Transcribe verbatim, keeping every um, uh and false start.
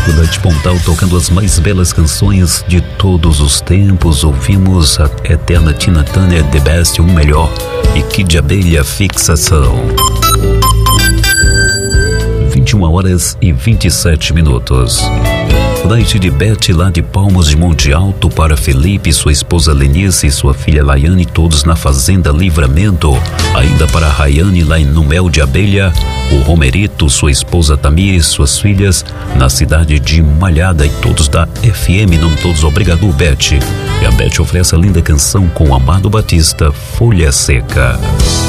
da de Pontal tocando as mais belas canções de todos os tempos. Ouvimos a eterna Tina Turner, The Best, o melhor, e Kid de Abelha, Fixação. vinte e uma horas e vinte e sete minutos. Night de Beth lá de Palmas de Monte Alto para Felipe, sua esposa Lenice e sua filha Laiane, todos na Fazenda Livramento. Ainda para Rayane lá no Mel de Abelha, o Romerito, sua esposa Tamires, suas filhas na cidade de Malhada, e todos da F M, não todos, obrigado Beth. E a Beth oferece a linda canção com Amado Batista, Folha Seca.